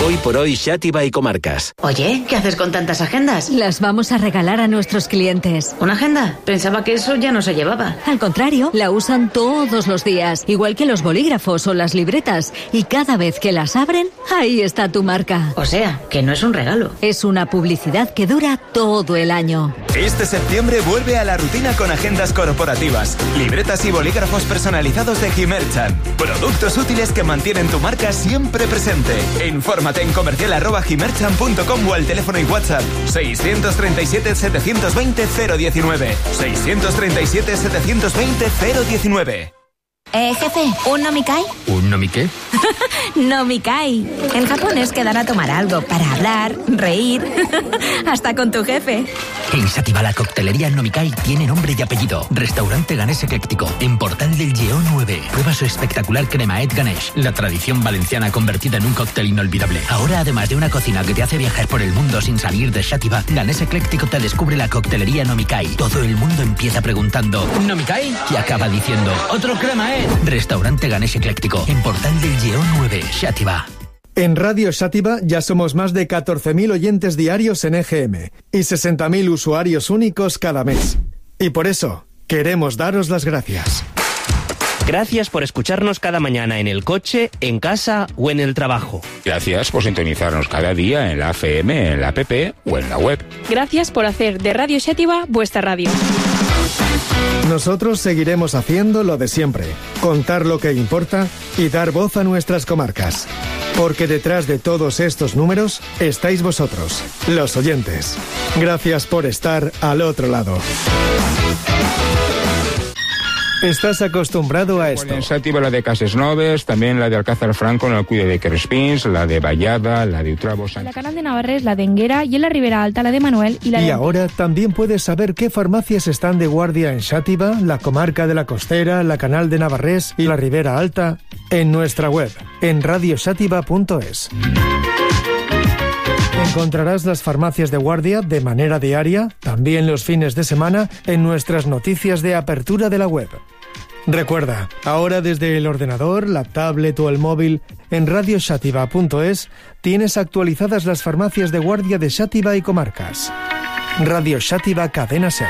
Hoy por hoy, Xàtiva y comarcas. Oye, ¿qué haces con tantas agendas? Las vamos a regalar a nuestros clientes. ¿Una agenda? Pensaba que eso ya no se llevaba. Al contrario, la usan todos los días, igual que los bolígrafos o las libretas. Y cada vez que las abren, ahí está tu marca. O sea, que no es un regalo. Es una publicidad que dura todo el año. Este septiembre vuelve a la rutina con agendas corporativas, libretas y bolígrafos personalizados de Gimerchan. Productos útiles que mantienen tu marca siempre presente. Infórmate en comercial@gimerchan.com o al teléfono y WhatsApp 637 720 019. 637 720 019. Jefe, ¿un nomikai? ¿Un nomiqué? Nomikai. En japonés quedan a tomar algo para hablar, reír, hasta con tu jefe. En Xàtiva la coctelería Nomikai tiene nombre y apellido. Restaurante Ganés Ecléctico, en Portal del Lleó 9. Prueba su espectacular cremaet Ganesh, la tradición valenciana convertida en un cóctel inolvidable. Ahora, además de una cocina que te hace viajar por el mundo sin salir de Xàtiva, Ganés Ecléctico te descubre la coctelería Nomikai. Todo el mundo empieza preguntando ¿Nomikai? Y acaba diciendo ¡otro cremaet! Restaurante Ganés Ecléctico, en Portal del Lleó 9, Xàtiva. En Radio Xàtiva ya somos más de 14.000 oyentes diarios en EGM y 60.000 usuarios únicos cada mes. Y por eso, queremos daros las gracias. Gracias por escucharnos cada mañana en el coche, en casa o en el trabajo. Gracias por sintonizarnos cada día en la FM, en la app o en la web. Gracias por hacer de Radio Xàtiva vuestra radio. Nosotros seguiremos haciendo lo de siempre, contar lo que importa y dar voz a nuestras comarcas. Porque detrás de todos estos números estáis vosotros, los oyentes. Gracias por estar al otro lado. Estás acostumbrado a esto. En Xàtiva la de Cases Noves, también la de Alcázar Franco en el Cuide de Crespins, la de Vallada, la de Utrabo Sánchez. La Canal de Navarrés, la de Enguera, y en la Ribera Alta la de Manuel y la de... Y ahora también puedes saber qué farmacias están de guardia en Xàtiva, la comarca de la Costera, la Canal de Navarrés y la Ribera Alta en nuestra web, en radioxàtiva.es. Encontrarás las farmacias de guardia de manera diaria, también los fines de semana, en nuestras noticias de apertura de la web. Recuerda, ahora desde el ordenador, la tablet o el móvil, en radioxàtiva.es tienes actualizadas las farmacias de guardia de Xàtiva y comarcas. Radio Xàtiva Cadena SER.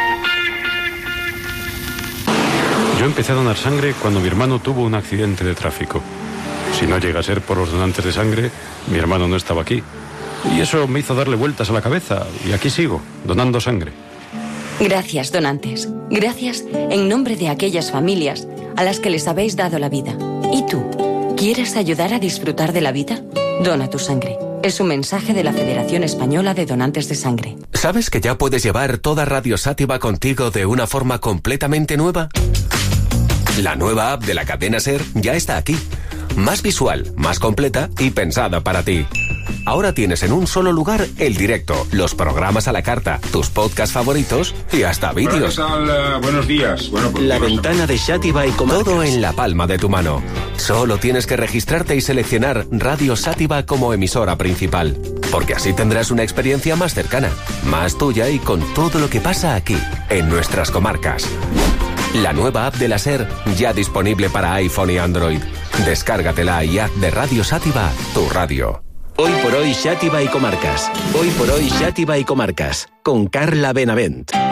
Yo empecé a donar sangre cuando mi hermano tuvo un accidente de tráfico. Si no llega a ser por los donantes de sangre, mi hermano no estaba aquí. Y eso me hizo darle vueltas a la cabeza, y aquí sigo, donando sangre. Gracias, donantes. Gracias en nombre de aquellas familias a las que les habéis dado la vida. ¿Y tú? ¿Quieres ayudar a disfrutar de la vida? Dona tu sangre. Es un mensaje de la Federación Española de Donantes de Sangre. ¿Sabes que ya puedes llevar toda Radio Xàtiva contigo de una forma completamente nueva? La nueva app de la cadena SER ya está aquí. Más visual, más completa y pensada para ti. Ahora tienes en un solo lugar el directo, los programas a la carta, tus podcasts favoritos y hasta vídeos. Buenos días. La ventana de Xàtiva y comarcas. Todo en la palma de tu mano. Solo tienes que registrarte y seleccionar Radio Xàtiva como emisora principal. Porque así tendrás una experiencia más cercana, más tuya y con todo lo que pasa aquí, en nuestras comarcas. La nueva app de la SER ya disponible para iPhone y Android. Descárgatela y haz de Radio Xàtiva tu radio. Hoy por hoy, Xàtiva y comarcas. Hoy por hoy, Xàtiva y comarcas. Con Carla Benavent.